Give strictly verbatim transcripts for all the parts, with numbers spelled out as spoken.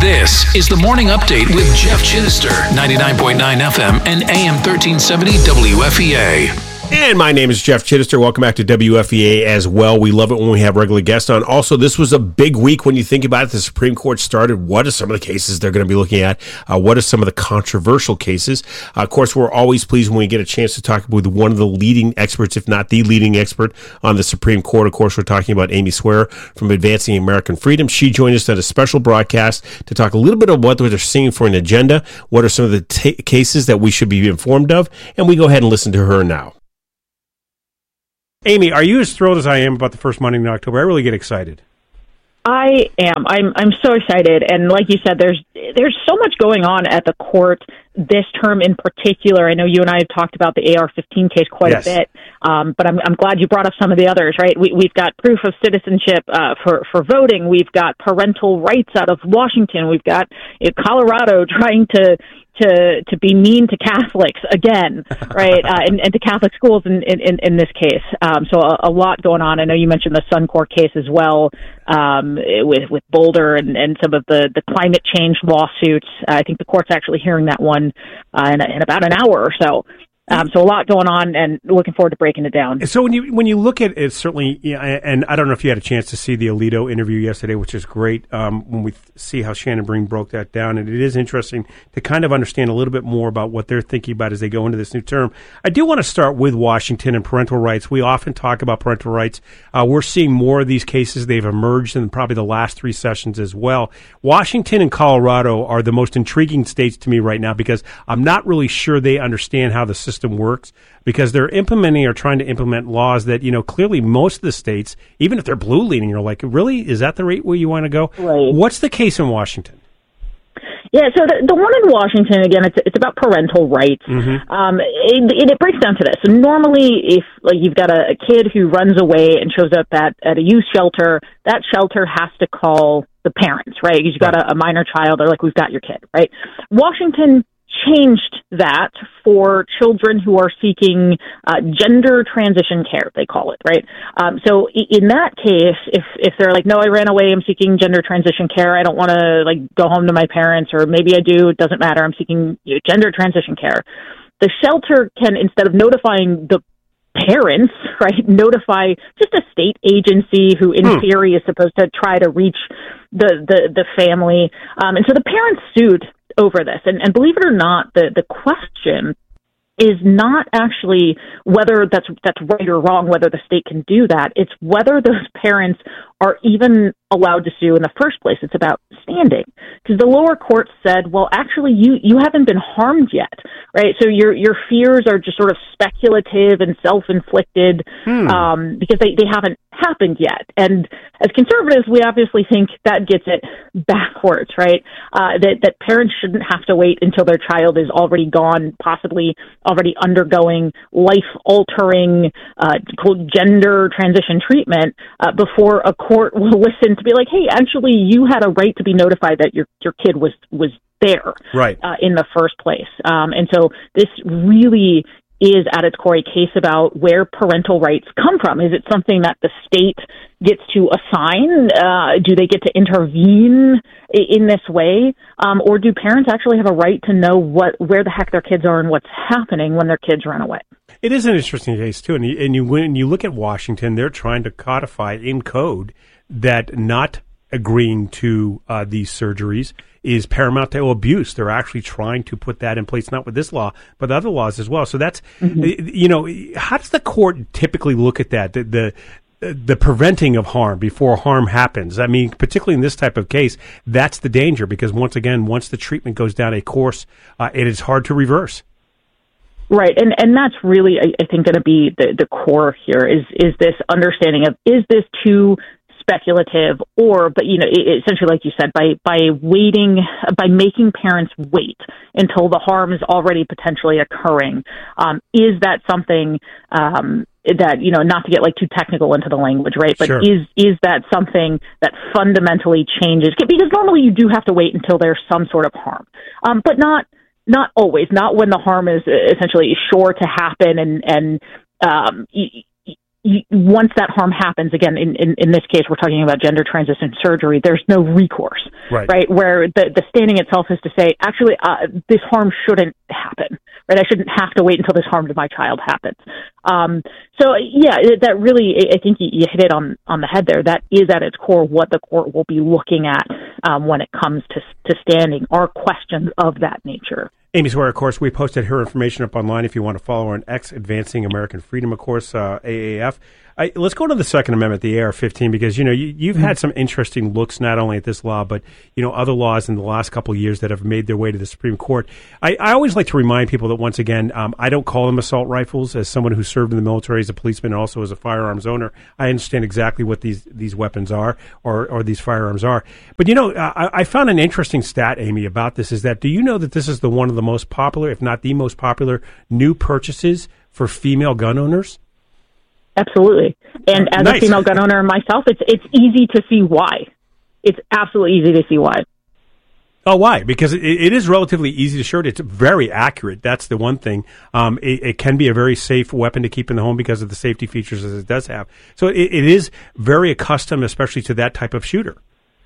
This is the Morning Update with Jeff Chittister, ninety-nine point nine F M and A M thirteen seventy W F E A. And my name is Jeff Chittister. Welcome back to W F E A as well. We love it when we have regular guests on. Also, this was a big week when you think about it. The Supreme Court started. What are some of the cases they're going to be looking at? Uh, what are some of the controversial cases? Uh, of course, we're always pleased when we get a chance to talk with one of the leading experts, if not the leading expert on the Supreme Court. Of course, we're talking about Amy Swearer from Advancing American Freedom. She joined us at a special broadcast to talk a little bit of what they're seeing for an agenda, what are some of the t- cases that we should be informed of, and we go ahead and listen to her now. Amy, are you as thrilled as I am about the first Monday in October? I really get excited. I am. I'm I'm so excited. And like you said, there's there's so much going on at the court this term in particular. I know you and I have talked about the A R fifteen case quite yes. a bit, um, but I'm I'm glad you brought up some of the others, right? We, we've got proof of citizenship uh, for, for voting. We've got parental rights out of Washington. We've got uh, Colorado trying to to to be mean to Catholics again, right, uh, and, and to Catholic schools in, in, in this case. Um, so a, a lot going on. I know you mentioned the Suncor case as well, um, with with Boulder and, and some of the, the climate change lawsuits. Uh, I think the court's actually hearing that one uh, in, in about an hour or so. Um, so a lot going on, and looking forward to breaking it down. So when you when you look at it, certainly, yeah, and I don't know if you had a chance to see the Alito interview yesterday, which is great. Um, when we see how Shannon Bream broke that down, and it is interesting to kind of understand a little bit more about what they're thinking about as they go into this new term. I do want to start with Washington and parental rights. We often talk about parental rights. Uh, we're seeing more of these cases. They've emerged in probably the last three sessions as well. Washington and Colorado are the most intriguing states to me right now because I'm not really sure they understand how the system works, because they're implementing or trying to implement laws that, you know, clearly most of the states, even if they're blue leaning, you're like, really? Is that the rate where you want to go? Right. What's the case in Washington? Yeah, so the, the one in Washington, again, it's it's about parental rights. Mm-hmm. Um, it, it breaks down to this. So normally, if like you've got a, a kid who runs away and shows up at, at a youth shelter, that shelter has to call the parents, right? You've got a, a minor child, they're like, we've got your kid, right? Washington changed that for children who are seeking uh, gender transition care, they call it, right? Um, so in that case, if if they're like, no, I ran away, I'm seeking gender transition care, I don't want to like go home to my parents, or maybe I do, it doesn't matter, I'm seeking you know, gender transition care, the shelter can, instead of notifying the parents, right, notify just a state agency who in hmm. theory is supposed to try to reach the, the, the family. Um, and so the parents sued over this. And, and believe it or not, the, the question is not actually whether that's that's right or wrong, whether the state can do that. It's whether those parents are even allowed to sue in the first place. It's about standing. Because the lower court said, well, actually, you, you haven't been harmed yet, right? So your your fears are just sort of speculative and self-inflicted hmm. um, because they, they haven't happened yet. And as conservatives, we obviously think that gets it backwards, right? Uh, that, that parents shouldn't have to wait until their child is already gone, possibly already undergoing life-altering uh, gender transition treatment uh, before a court will listen to be like, hey, actually, you had a right to be notified that your your kid was was there right. uh, in the first place. Um, and so this really is at its core a case about where parental rights come from. Is it something that the state gets to assign? Uh, do they get to intervene in this way? Um, or do parents actually have a right to know what where the heck their kids are and what's happening when their kids run away? It is an interesting case, too. And you, and you when you look at Washington, they're trying to codify in code that not agreeing to uh, these surgeries is paramount to abuse. They're actually trying to put that in place, not with this law, but other laws as well. So that's, mm-hmm. you know, how does the court typically look at that, the, the the preventing of harm before harm happens? I mean, particularly in this type of case, that's the danger, because once again, once the treatment goes down a course, uh, it is hard to reverse. Right, and and that's really, I, I think, going to be the, the core here is is this understanding of, is this too speculative, or, but, you know, essentially, like you said, by, by waiting, by making parents wait until the harm is already potentially occurring, um, is that something um, that, you know, not to get like too technical into the language, right? But sure. is is that something that fundamentally changes? Because normally you do have to wait until there's some sort of harm, um, but not not always, not when the harm is essentially sure to happen, and and um, y- once that harm happens, again, in, in, in this case, we're talking about gender transition surgery, there's no recourse. right? right? Where the, the standing itself is to say, actually, uh, this harm shouldn't happen, right? I shouldn't have to wait until this harm to my child happens. Um, so, yeah, that really, I think you, you hit it on, on the head there. That is at its core what the court will be looking at um, when it comes to, to standing, are questions of that nature. Amy Swearer, of course, we posted her information up online if you want to follow her on X, Advancing American Freedom, of course, uh, A A F. I, let's go to the Second Amendment, the A R fifteen, because, you know, you, you've mm-hmm. had some interesting looks not only at this law, but, you know, other laws in the last couple of years that have made their way to the Supreme Court. I, I always like to remind people that, once again, um, I don't call them assault rifles. As someone who served in the military as a policeman and also as a firearms owner, I understand exactly what these, these weapons are or, or these firearms are. But, you know, I, I found an interesting stat, Amy, about this is that, do you know that this is the one of the most popular, if not the most popular, new purchases for female gun owners? Absolutely. And as nice. a female gun owner myself, it's it's easy to see why. It's absolutely easy to see why. Oh, why? Because it, it is relatively easy to shoot. It's very accurate. That's the one thing. Um, it, it can be a very safe weapon to keep in the home because of the safety features as it does have. So it, it is very accustomed, especially to that type of shooter.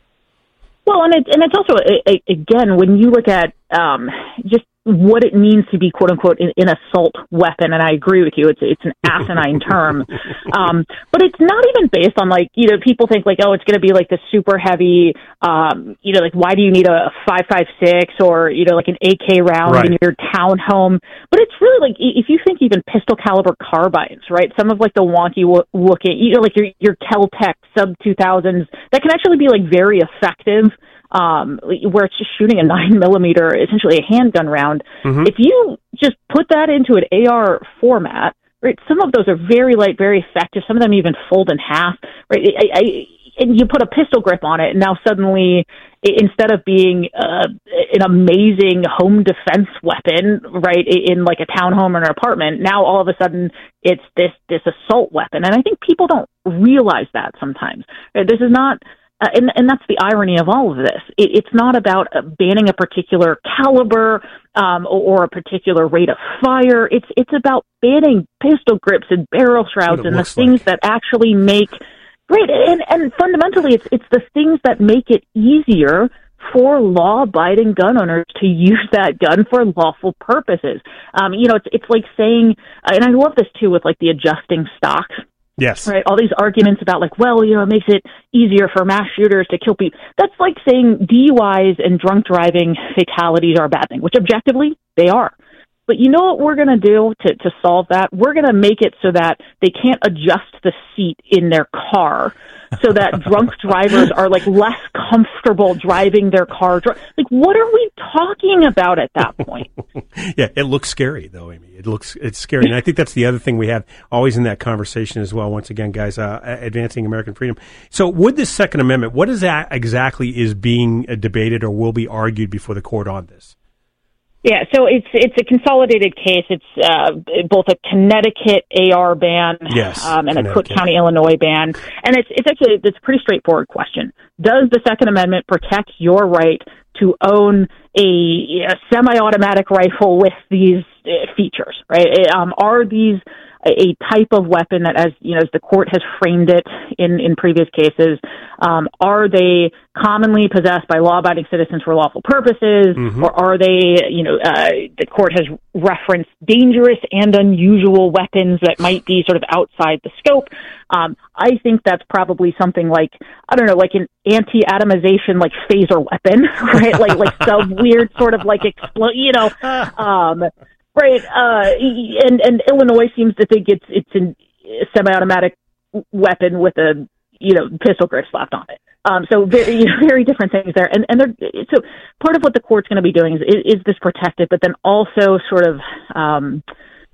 Well, and, it, and it's also, again, when you look at um, just what it means to be, quote unquote, an, an assault weapon, and I agree with you, it's it's an asinine term, um, but it's not even based on, like, you know, people think like, oh, it's going to be like the super heavy, um, you know, like, why do you need a five five six or, you know, like an A K round right. in your townhome? But it's really like, if you think even pistol caliber carbines, right? Some of like the wonky w- looking, you know, like your your Kel-Tec sub two thousands that can actually be like very effective. Um, where it's just shooting a nine millimeter, essentially a handgun round. Mm-hmm. If you just put that into an A R format, right? Some of those are very light, very effective. Some of them even fold in half, right? I, I, and you put a pistol grip on it, and now suddenly, instead of being uh, an amazing home defense weapon, right, in like a townhome or an apartment, now all of a sudden it's this this assault weapon. And I think people don't realize that sometimes. Right? This is not. Uh, and, and that's the irony of all of this. It, it's not about uh, banning a particular caliber um, or, or a particular rate of fire. It's it's about banning pistol grips and barrel shrouds and the things like. that actually make great. And, and fundamentally, it's it's the things that make it easier for law-abiding gun owners to use that gun for lawful purposes. Um, you know, it's it's like saying, and I love this too with like the adjusting stock. Yes. Right. All these arguments about like, well, you know, it makes it easier for mass shooters to kill people. That's like saying D U Is and drunk driving fatalities are a bad thing, which objectively they are. But you know what we're going to do to, to solve that? We're going to make it so that they can't adjust the seat in their car so that drunk drivers are like less comfortable driving their car. Like, what are we talking about at that point? Yeah, it looks scary, though, Amy. It looks it's scary. And I think that's the other thing we have always in that conversation as well. Once again, guys, uh, advancing American freedom. So with this Second Amendment, what is that exactly is being debated or will be argued before the court on this? Yeah, so it's it's a consolidated case. It's uh, both a Connecticut A R ban yes, um, and a Cook County, Illinois ban. And it's it's actually it's a pretty straightforward question. Does the Second Amendment protect your right to own a, a semi-automatic rifle with these uh, features, right? Um, are these a type of weapon that, as you know, as the court has framed it in, in previous cases, um, are they commonly possessed by law-abiding citizens for lawful purposes, mm-hmm. or are they, you know, uh, the court has referenced dangerous and unusual weapons that might be sort of outside the scope? Um, I think that's probably something like, I don't know, like an anti-atomization, like phaser weapon, right? like like some weird sort of like explode, you know. Um, Right, uh, and and Illinois seems to think it's it's a semi-automatic weapon with a you know pistol grip slapped on it. Um, so very you know, very different things there, and and they're, so part of what the court's going to be doing is, is is this protected, but then also sort of um,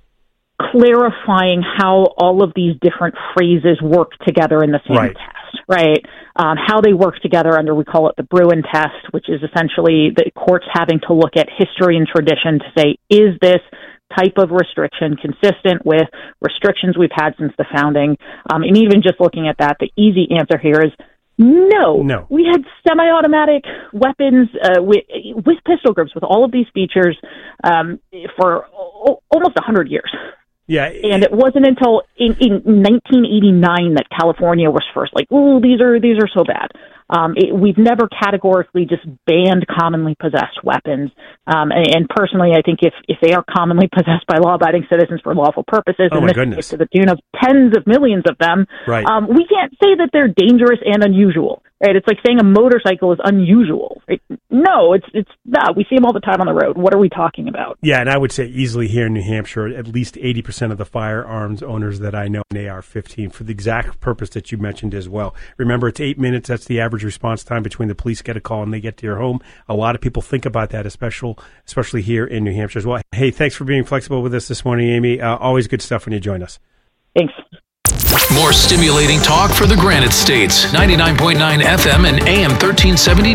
clarifying how all of these different phrases work together in the same right. test, right? Um, how they work together under, we call it the Bruin test, which is essentially the courts having to look at history and tradition to say, is this type of restriction consistent with restrictions we've had since the founding? Um, and even just looking at that, the easy answer here is no. No. We had semi-automatic weapons uh, with, with pistol grips with all of these features um, for o- almost one hundred years. Yeah. And it wasn't until in, in nineteen eighty-nine that California was first like, "Ooh, these are these are so bad." Um, it, we've never categorically just banned commonly possessed weapons. Um, and, and personally, I think if, if they are commonly possessed by law-abiding citizens for lawful purposes, oh and my this goodness. is to the tune of tens of millions of them, right. um, we can't say that they're dangerous and unusual. Right? It's like saying a motorcycle is unusual. Right? No, it's it's not. We see them all the time on the road. What are we talking about? Yeah, and I would say easily here in New Hampshire, at least eighty percent of the firearms owners that I know an A R fifteen for the exact purpose that you mentioned as well. Remember, it's eight minutes. That's the average response time between the police get a call and they get to your home. A lot of people think about that, especially especially here in New Hampshire as well. Hey, thanks for being flexible with us this morning, Amy. Uh, always good stuff when you join us. Thanks. More stimulating talk for the Granite States. ninety-nine point nine F M and A M thirteen seventy